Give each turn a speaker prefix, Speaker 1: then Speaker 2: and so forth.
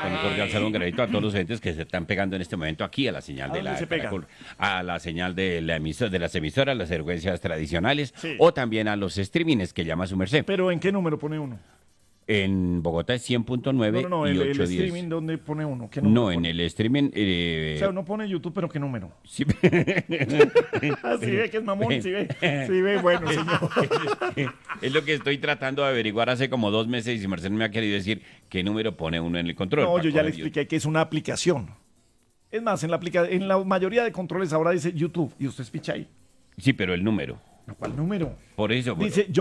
Speaker 1: Con un cordial saludo, un granito a todos los oyentes que se están pegando en este momento aquí a la señal
Speaker 2: ¿A
Speaker 1: de
Speaker 2: dónde
Speaker 1: la
Speaker 2: se pegan?
Speaker 1: Caracol, a la señal de de las emisoras, las frecuencias tradicionales,
Speaker 2: Sí.
Speaker 1: o también a los streamings que llama su merced.
Speaker 2: Pero ¿en qué número pone uno?
Speaker 1: En Bogotá es 100.9
Speaker 2: No,
Speaker 1: y
Speaker 2: el
Speaker 1: 810.
Speaker 2: streaming, ¿dónde pone uno? ¿Qué número
Speaker 1: No, en
Speaker 2: pone?
Speaker 1: el streaming.
Speaker 2: O sea, uno pone YouTube, pero ¿qué número?
Speaker 1: Sí.
Speaker 2: Sí ve que es mamón, sí ve, bueno, señor.
Speaker 1: Es lo que estoy tratando de averiguar hace como 2 meses y si Marcelo me ha querido decir qué número pone uno en el control.
Speaker 2: No, yo ya le
Speaker 1: Paco,
Speaker 2: expliqué que es una aplicación. Es más, en la mayoría de controles ahora dice YouTube y usted picha ahí.
Speaker 1: Sí, pero el número.
Speaker 2: ¿Cuál número?
Speaker 1: Por eso.
Speaker 2: Dice